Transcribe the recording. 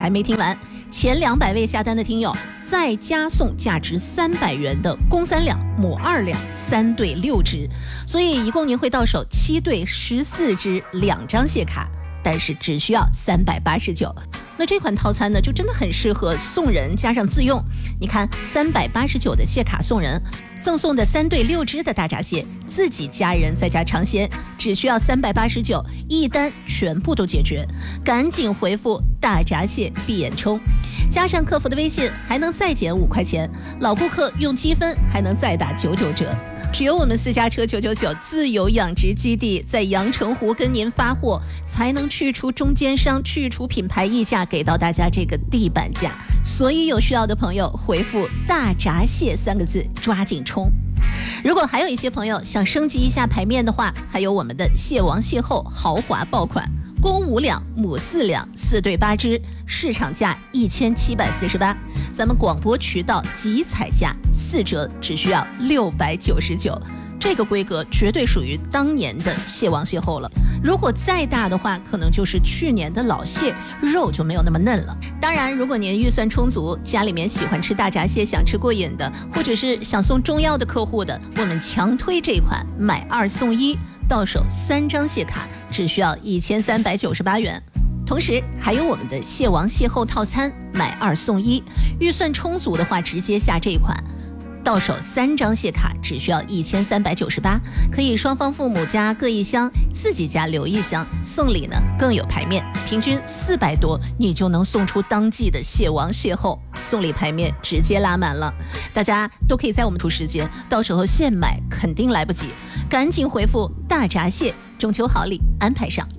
还没听完，前200位下单的听友再加送价值300元的公3两、母2两3对6只，所以一共您会到手7对14只2张谢卡，但是只需要389。那这款套餐呢，就真的很适合送人加上自用。你看，389的谢卡送人，赠送的3对6只的大闸蟹，自己家人在家尝鲜，只需要389，一单全部都解决。赶紧回复大闸蟹闭眼冲，加上客服的微信，还能再减5块钱。老顾客用积分还能再打99折。只有我们私家车999自有养殖基地在阳澄湖跟您发货，才能去除中间商，去除品牌溢价，给到大家这个地板价。所以有需要的朋友回复大闸蟹3个字，抓紧冲。如果还有一些朋友想升级一下排面的话，还有我们的蟹王蟹后豪华爆款，公5两、母4两，4对8只，市场价1748，咱们广播渠道即采价4折，只需要699。这个规格绝对属于当年的蟹王蟹后了，如果再大的话，可能就是去年的老蟹，肉就没有那么嫩了。当然，如果您预算充足，家里面喜欢吃大闸蟹，想吃过瘾的，或者是想送中药的客户的，我们强推这款买2送1，到手3张蟹卡，只需要1398元。同时还有我们的蟹王蟹后套餐，买2送1，预算充足的话，直接下这款。到手3张蟹卡，只需要1398，可以双方父母家各1箱，自己家留1箱，送礼呢更有排面，平均400多，你就能送出当季的蟹王蟹后，送礼排面直接拉满了。大家都可以在我们出时间，到时候现买肯定来不及，赶紧回复大闸蟹，中秋好礼安排上。